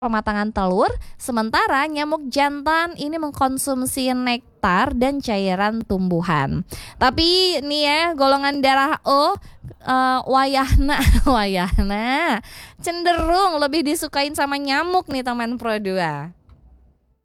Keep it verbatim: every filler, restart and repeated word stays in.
pematangan telur, sementara nyamuk jantan ini mengkonsumsi nektar dan cairan tumbuhan. Tapi nih ya, golongan darah O, eh, wayahna, wayahna cenderung lebih disukain sama nyamuk nih teman Pro dua.